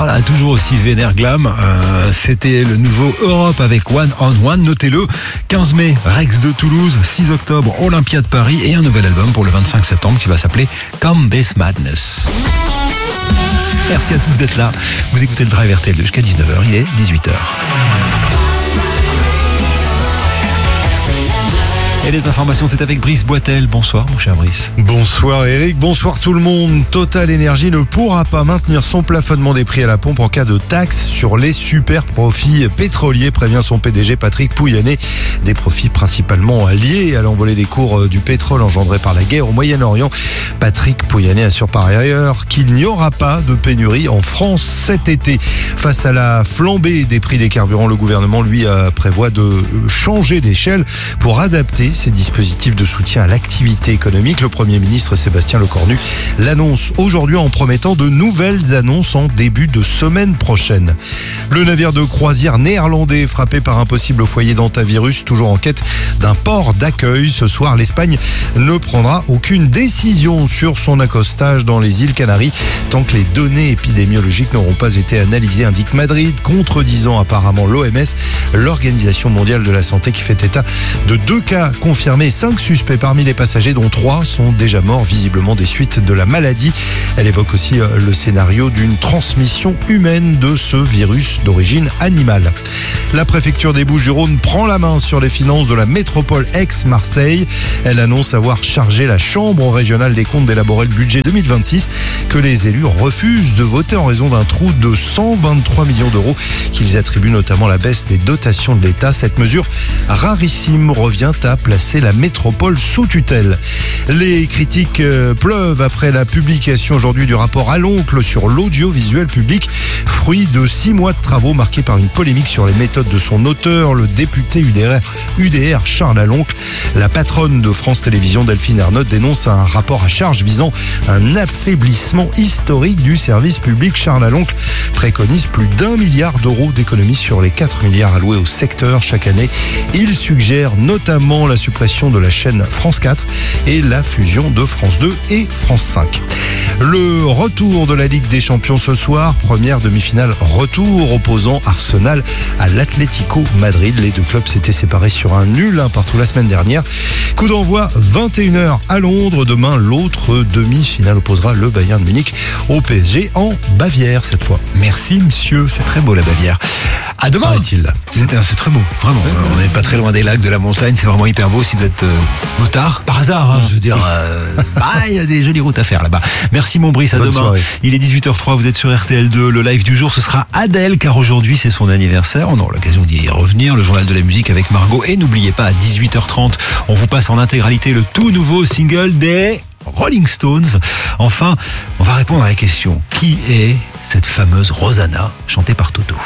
Voilà, toujours aussi vénère glam. C'était le nouveau Europe avec One on One. Notez-le. 15 mai, Rex de Toulouse. 6 octobre, Olympia de Paris. Et un nouvel album pour le 25 septembre qui va s'appeler Come This Madness. Merci à tous d'être là. Vous écoutez le Drive RTL jusqu'à 19h. Il est 18h. Et les informations, c'est avec Brice Boitel. Bonsoir, mon cher Brice. Bonsoir Eric, bonsoir tout le monde. Total Energy ne pourra pas maintenir son plafonnement des prix à la pompe en cas de taxe sur les super profits pétroliers, prévient son PDG Patrick Pouyanné. Des profits principalement liés à l'envolée des cours du pétrole engendré par la guerre au Moyen-Orient. Patrick Pouyanné assure par ailleurs qu'il n'y aura pas de pénurie en France cet été. Face à la flambée des prix des carburants, le gouvernement, lui, prévoit de changer d'échelle pour adapter ces dispositifs de soutien à l'activité économique. Le Premier ministre Sébastien Lecornu l'annonce aujourd'hui en promettant de nouvelles annonces en début de semaine prochaine. Le navire de croisière néerlandais frappé par un possible foyer d'hantavirus, toujours en quête d'un port d'accueil. Ce soir, l'Espagne ne prendra aucune décision sur son accostage dans les îles Canaries tant que les données épidémiologiques n'auront pas été analysées, indique Madrid, contredisant apparemment l'OMS, l'Organisation mondiale de la santé, qui fait état de 2 cas confirmés, 5 suspects parmi les passagers, dont 3 sont déjà morts visiblement des suites de la maladie. Elle évoque aussi le scénario d'une transmission humaine de ce virus d'origine animale. La préfecture des Bouches-du-Rhône prend la main sur les finances de la métropole Aix-Marseille. Elle annonce avoir chargé la Chambre régionale des comptes d'élaborer le budget 2026 que les élus refusent de voter en raison d'un trou de 123 millions d'euros qu'ils attribuent notamment à la baisse des dotations de l'État. Cette mesure rarissime revient à placer la métropole sous tutelle. Les critiques pleuvent après la publication aujourd'hui du rapport à l'oncle sur l'audiovisuel public, fruit de 6 mois de travaux marqués par une polémique sur les méthodes de son auteur, le député UDR Charles Aloncle. La patronne de France Télévisions, Delphine Ernotte, dénonce un rapport à charge visant un affaiblissement historique du service public. Charles Aloncle préconise plus d'1 milliard d'euros d'économies sur les 4 milliards alloués au secteur chaque année. Il suggère notamment la suppression de la chaîne France 4 et la fusion de France 2 et France 5. Le retour de la Ligue des Champions ce soir, première demi-finale retour opposant Arsenal à l'Atlético Madrid. Les 2 clubs s'étaient séparés sur un nul partout la semaine dernière. Coup d'envoi 21h à Londres. Demain, l'autre demi-finale opposera le Bayern de Munich au PSG en Bavière cette fois. Merci monsieur, c'est très beau la Bavière. À demain. C'est très beau, vraiment. On n'est pas très loin des lacs, de la montagne, c'est vraiment hyper beau si vous êtes motard, par hasard, je veux dire, il y a des jolies routes à faire là-bas. Merci mon Brice, à demain. Soirée. Il est 18h03, vous êtes sur RTL2, le live du jour, ce sera Adèle, car aujourd'hui c'est son anniversaire, on aura l'occasion d'y revenir, le journal de la musique avec Margot, et n'oubliez pas, à 18h30, on vous passe en intégralité le tout nouveau single des Rolling Stones. Enfin, on va répondre à la question, qui est cette fameuse Rosanna, chantée par Toto ?